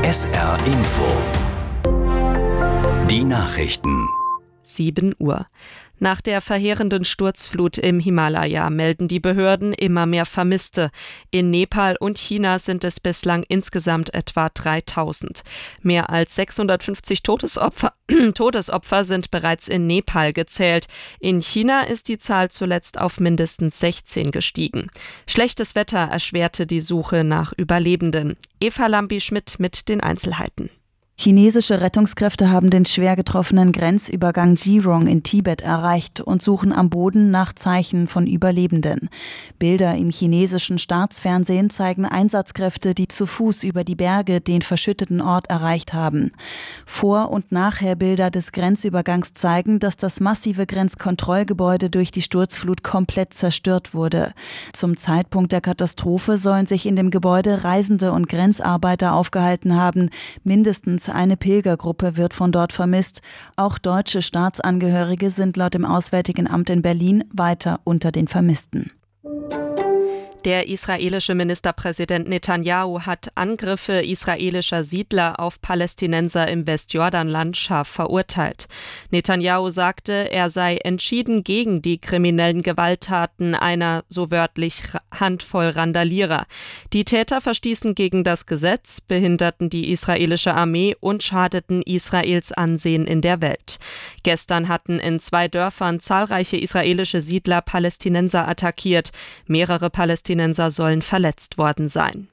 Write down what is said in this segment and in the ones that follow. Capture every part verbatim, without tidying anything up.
S R Info. Die Nachrichten. sieben Uhr. Nach der verheerenden Sturzflut im Himalaya melden die Behörden immer mehr Vermisste. In Nepal und China sind es bislang insgesamt etwa dreitausend. Mehr als sechshundertfünfzig Todesopfer, Todesopfer sind bereits in Nepal gezählt. In China ist die Zahl zuletzt auf mindestens sechzehn gestiegen. Schlechtes Wetter erschwerte die Suche nach Überlebenden. Eva Lambi-Schmidt mit den Einzelheiten. Chinesische Rettungskräfte haben den schwer getroffenen Grenzübergang Jirong in Tibet erreicht und suchen am Boden nach Zeichen von Überlebenden. Bilder im chinesischen Staatsfernsehen zeigen Einsatzkräfte, die zu Fuß über die Berge den verschütteten Ort erreicht haben. Vor- und Nachherbilder des Grenzübergangs zeigen, dass das massive Grenzkontrollgebäude durch die Sturzflut komplett zerstört wurde. Zum Zeitpunkt der Katastrophe sollen sich in dem Gebäude Reisende und Grenzarbeiter aufgehalten haben. Mindestens eine Pilgergruppe wird von dort vermisst. Auch deutsche Staatsangehörige sind laut dem Auswärtigen Amt in Berlin weiter unter den Vermissten. Der israelische Ministerpräsident Netanyahu hat Angriffe israelischer Siedler auf Palästinenser im Westjordanland scharf verurteilt. Netanyahu sagte, er sei entschieden gegen die kriminellen Gewalttaten einer, so wörtlich, Handvoll Randalierer. Die Täter verstießen gegen das Gesetz, behinderten die israelische Armee und schadeten Israels Ansehen in der Welt. Gestern hatten in zwei Dörfern zahlreiche israelische Siedler Palästinenser attackiert. Mehrere Palästinenser sollen verletzt worden sein.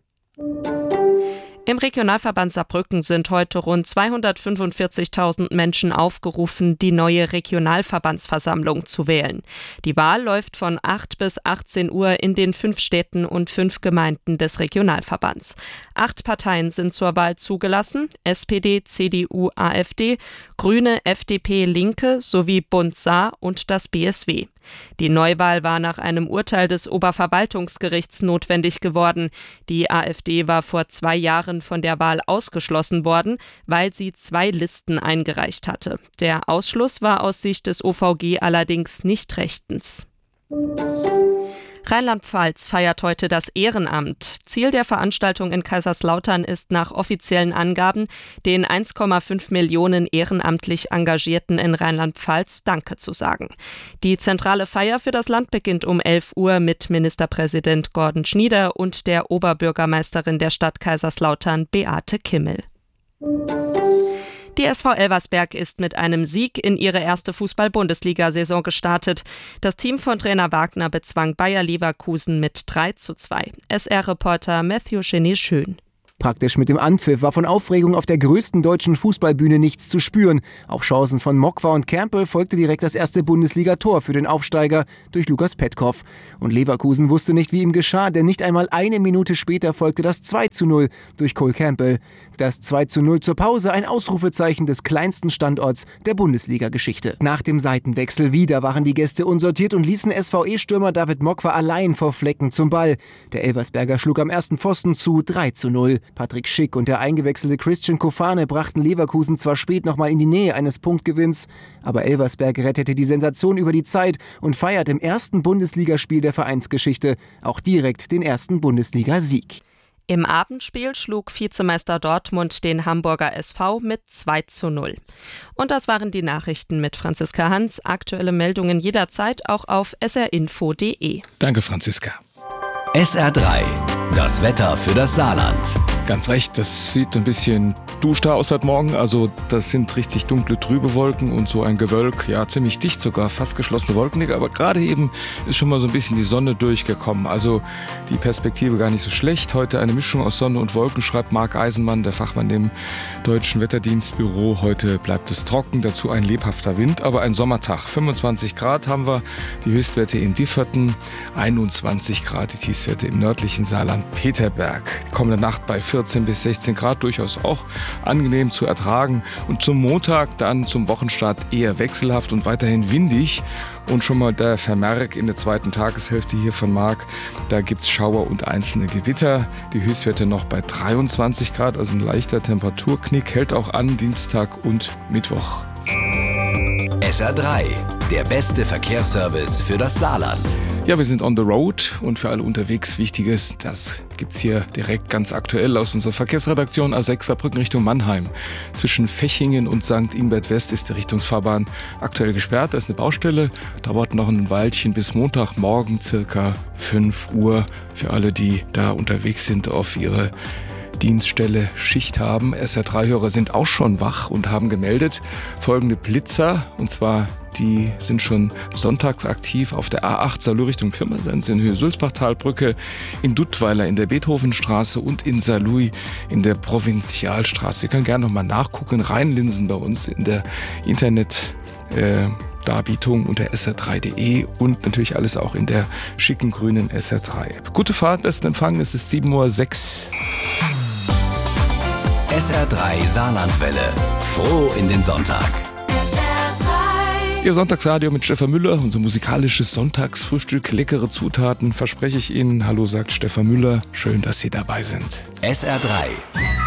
Im Regionalverband Saarbrücken sind heute rund zweihundertfünfundvierzigtausend Menschen aufgerufen, die neue Regionalverbandsversammlung zu wählen. Die Wahl läuft von acht bis achtzehn Uhr in den fünf Städten und fünf Gemeinden des Regionalverbands. Acht Parteien sind zur Wahl zugelassen: S P D, C D U, AfD, Grüne, F D P, Linke sowie Bund Saar und das B S W. Die Neuwahl war nach einem Urteil des Oberverwaltungsgerichts notwendig geworden. Die AfD war vor zwei Jahren von der Wahl ausgeschlossen worden, weil sie zwei Listen eingereicht hatte. Der Ausschluss war aus Sicht des O V G allerdings nicht rechtens. Rheinland-Pfalz feiert heute das Ehrenamt. Ziel der Veranstaltung in Kaiserslautern ist nach offiziellen Angaben, den eins Komma fünf Millionen ehrenamtlich Engagierten in Rheinland-Pfalz Danke zu sagen. Die zentrale Feier für das Land beginnt um elf Uhr mit Ministerpräsident Gordon Schnieder und der Oberbürgermeisterin der Stadt Kaiserslautern, Beate Kimmel. Die S V Elversberg ist mit einem Sieg in ihre erste Fußball-Bundesliga-Saison gestartet. Das Team von Trainer Wagner bezwang Bayer Leverkusen mit drei zu zwei. S R-Reporter Matthew Cheney-Schön. Praktisch mit dem Anpfiff war von Aufregung auf der größten deutschen Fußballbühne nichts zu spüren. Auf Chancen von Mokwa und Campbell folgte direkt das erste Bundesliga-Tor für den Aufsteiger durch Lukas Petkov. Und Leverkusen wusste nicht, wie ihm geschah, denn nicht einmal eine Minute später folgte das zwei zu null durch Cole Campbell. Das zwei zu null zur Pause, ein Ausrufezeichen des kleinsten Standorts der Bundesliga-Geschichte. Nach dem Seitenwechsel wieder waren die Gäste unsortiert und ließen S V E-Stürmer David Mokwa allein vor Flecken zum Ball. Der Elversberger schlug am ersten Pfosten zu drei zu null. Patrick Schick und der eingewechselte Christian Kofane brachten Leverkusen zwar spät nochmal in die Nähe eines Punktgewinns, aber Elversberg rettete die Sensation über die Zeit und feiert im ersten Bundesligaspiel der Vereinsgeschichte auch direkt den ersten Bundesliga-Sieg. Im Abendspiel schlug Vizemeister Dortmund den Hamburger S V mit zwei zu null. Und das waren die Nachrichten mit Franziska Hans. Aktuelle Meldungen jederzeit auch auf s r info punkt d e. Danke, Franziska. S R drei, das Wetter für das Saarland. Ganz recht, das sieht ein bisschen duster aus heute Morgen. Also das sind richtig dunkle, trübe Wolken und so ein Gewölk, ja ziemlich dicht sogar, fast geschlossene Wolkendecke. Aber gerade eben ist schon mal so ein bisschen die Sonne durchgekommen. Also die Perspektive gar nicht so schlecht. Heute eine Mischung aus Sonne und Wolken, schreibt Marc Eisenmann, der Fachmann im Deutschen Wetterdienstbüro. Heute bleibt es trocken, dazu ein lebhafter Wind, aber ein Sommertag. fünfundzwanzig Grad haben wir, die Höchstwerte in Differten, einundzwanzig Grad, die Tiefstwerte im nördlichen Saarland Peterberg. Die kommende Nacht bei vierzehn bis sechzehn Grad, durchaus auch angenehm zu ertragen. Und zum Montag dann zum Wochenstart eher wechselhaft und weiterhin windig. Und schon mal der Vermerk in der zweiten Tageshälfte hier von Marc, da gibt es Schauer und einzelne Gewitter. Die Höchstwerte noch bei dreiundzwanzig Grad, also ein leichter Temperaturknick, hält auch an Dienstag und Mittwoch. S R drei, der beste Verkehrsservice für das Saarland. Ja, wir sind on the road und für alle unterwegs Wichtiges, das gibt's hier direkt ganz aktuell aus unserer Verkehrsredaktion A sechs Saarbrücken Richtung Mannheim. Zwischen Fechingen und Sankt Ingbert West ist die Richtungsfahrbahn aktuell gesperrt. Da ist eine Baustelle, dauert noch ein Weilchen bis Montagmorgen circa fünf Uhr für alle, die da unterwegs sind auf ihre Dienststelle Schicht haben. S R drei Hörer sind auch schon wach und haben gemeldet folgende Blitzer, und zwar die sind schon sonntags aktiv auf der A acht Saarlouis Richtung Pirmasens in Höhe Sulzbachtalbrücke, in Duttweiler in der Beethovenstraße und in Saarlouis in der Provinzialstraße. Sie können gerne nochmal nachgucken, reinlinsen bei uns in der Internet äh, Darbietung unter S R drei Punkt de und natürlich alles auch in der schicken grünen S R drei App. Gute Fahrt, besten Empfang, es ist sieben Uhr sechs. S R drei Saarlandwelle. Froh in den Sonntag. Ihr Sonntagsradio mit Stefan Müller, unser musikalisches Sonntagsfrühstück. Leckere Zutaten verspreche ich Ihnen. Hallo, sagt Stefan Müller. Schön, dass Sie dabei sind. S R drei.